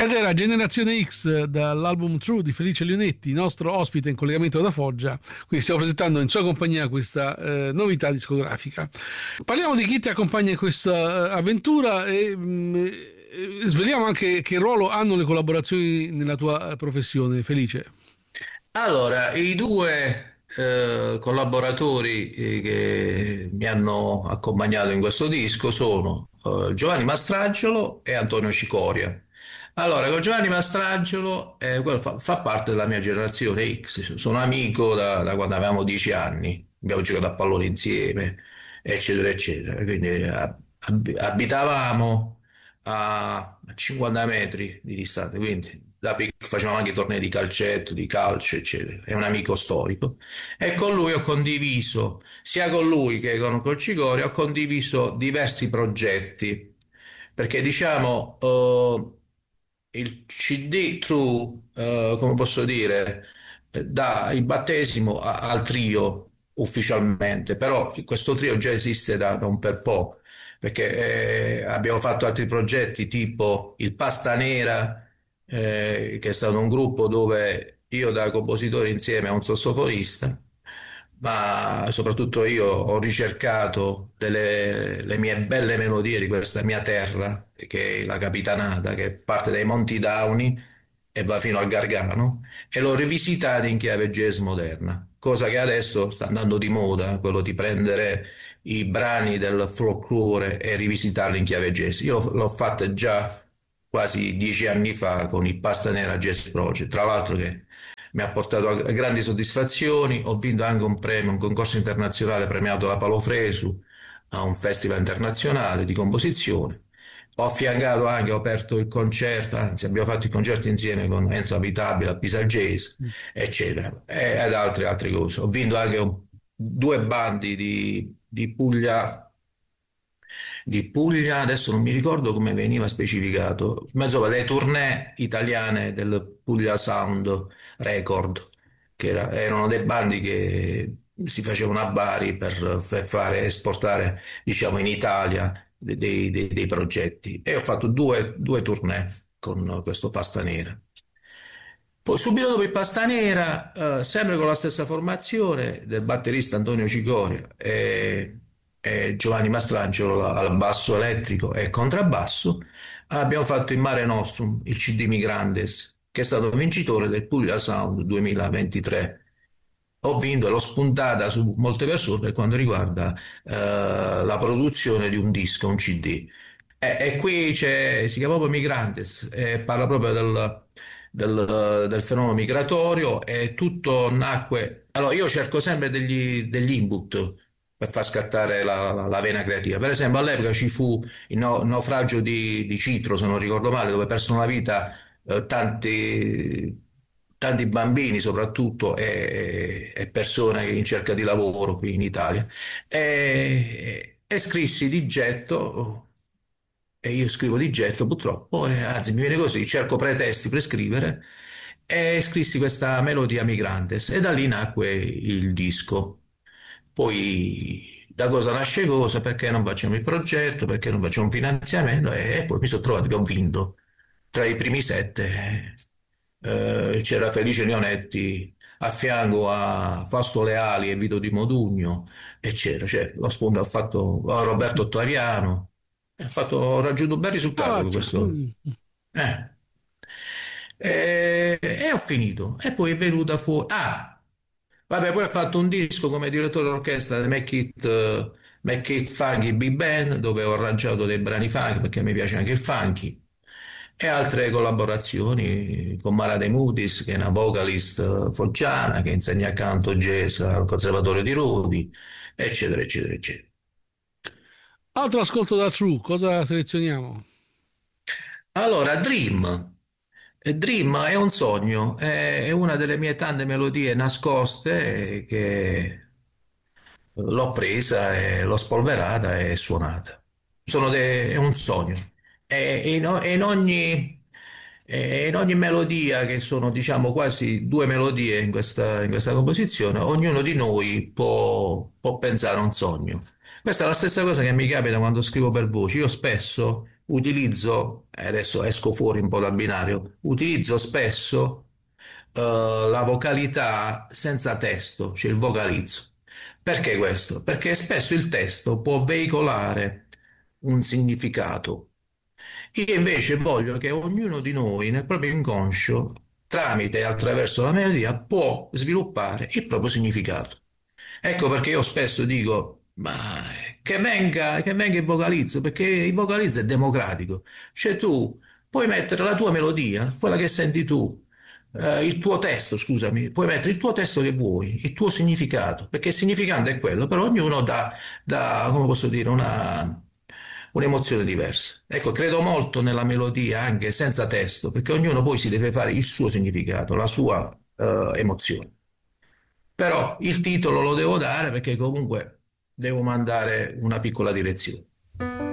Ed era Generazione X dall'album True di Felice Leonetti, nostro ospite in collegamento da Foggia. Quindi stiamo presentando in sua compagnia questa novità discografica. Parliamo di chi ti accompagna in questa avventura e sveliamo anche che ruolo hanno le collaborazioni nella tua professione, Felice. Allora, i due collaboratori che mi hanno accompagnato in questo disco sono Giovanni Mastrangelo e Antonio Cicoria. Allora, con Giovanni Mastrangelo, quello fa parte della mia generazione X, sono amico da quando avevamo 10 anni, abbiamo giocato a pallone insieme, eccetera, eccetera. Quindi abitavamo a 50 metri di distanza, quindi da piccolo facevamo anche tornei di calcetto, di calcio, eccetera. È un amico storico. E con lui ho condiviso, sia con lui che con col Cigori, ho condiviso diversi progetti, perché diciamo il CD True, come posso dire, dà il battesimo al trio ufficialmente, però questo trio già esiste da un per po', perché abbiamo fatto altri progetti tipo il Pasta Nera, che è stato un gruppo dove io da compositore insieme a un sassofonista, ma soprattutto io ho ricercato le mie belle melodie di questa mia terra, che è la Capitanata, che parte dai Monti Dauni e va fino al Gargano, e l'ho rivisitata in chiave jazz moderna, cosa che adesso sta andando di moda, quello di prendere i brani del folklore e rivisitarli in chiave jazz. Io l'ho fatta già quasi 10 anni fa con il Pasta Nera Jazz Project, tra l'altro che mi ha portato a grandi soddisfazioni. Ho vinto anche un premio, un concorso internazionale premiato da Paolo Fresu a un festival internazionale di composizione. Ho affiancato anche, ho aperto il concerto, anzi abbiamo fatto il concerto insieme con Enzo Abitabile a Pisa Jazz, eccetera, ed altre cose. Ho vinto anche due bandi di Puglia, adesso non mi ricordo come veniva specificato, ma insomma delle tournée italiane del Puglia Sound Record, che erano dei bandi che si facevano a Bari per fare esportare, diciamo, in Italia dei progetti. E ho fatto due tournée con questo Pasta Nera. Poi subito dopo il Pasta Nera, sempre con la stessa formazione del batterista Antonio Cicoria e Giovanni Mastrangelo al basso elettrico e contrabbasso, abbiamo fatto il Mare Nostrum, il CD Migrantes, che è stato vincitore del Puglia Sound 2023. Ho vinto e l'ho spuntata su molte persone per quanto riguarda la produzione di un disco, un CD. E qui si chiama proprio Migrantes, parla proprio del fenomeno migratorio, e tutto nacque. Allora, io cerco sempre degli input per far scattare la vena creativa. Per esempio, all'epoca ci fu il naufragio di Citro, se non ricordo male, dove persero la vita tanti bambini soprattutto e persone in cerca di lavoro qui in Italia. E scrissi di getto. E io scrivo di getto, purtroppo, anzi mi viene così, cerco pretesti per scrivere, e scrissi questa melodia Migrantes e da lì nacque il disco. Poi da cosa nasce cosa, perché non facciamo il progetto, perché non facciamo un finanziamento, e poi mi sono trovato che ho vinto. Tra i primi sette c'era Felice Leonetti a fianco a Fausto Leali e Vito Di Modugno, eccetera. Cioè, lo spunto ha fatto Roberto Ottaviano, ho raggiunto un bel risultato Ah, con questo. Eh. E ho finito. E poi è venuta fuori. Ah, vabbè, poi ho fatto un disco come direttore d'orchestra di Make It Funky Big Band, dove ho arrangiato dei brani funky perché mi piace anche il funky, e altre collaborazioni con Mara De Mudis, che è una vocalist foggiana che insegna canto jazz al Conservatorio di Rodi, eccetera, eccetera, eccetera. altro ascolto da True, cosa selezioniamo? Allora, Dream. Dream è un sogno, è una delle mie tante melodie nascoste che l'ho presa e l'ho spolverata e suonata. È un sogno. E in ogni melodia, che sono diciamo quasi due melodie in questa composizione, ognuno di noi può pensare a un sogno. Questa è la stessa cosa che mi capita quando scrivo per voci. Io spesso utilizzo adesso esco fuori un po' dal binario, utilizzo spesso la vocalità senza testo, cioè il vocalizzo. Perché questo? Perché spesso il testo può veicolare un significato. Io invece voglio che ognuno di noi, nel proprio inconscio, tramite e attraverso la melodia, può sviluppare il proprio significato. Ecco perché io spesso dico, ma che venga il vocalizzo, perché il vocalizzo è democratico. Cioè tu puoi mettere la tua melodia, quella che senti tu, il tuo testo, scusami, puoi mettere il tuo testo che vuoi, il tuo significato, perché il significante è quello, però ognuno dà, come posso dire, un'emozione diversa. Ecco, credo molto nella melodia anche senza testo, perché ognuno poi si deve fare il suo significato, la sua emozione. Però il titolo lo devo dare perché comunque devo mandare una piccola direzione.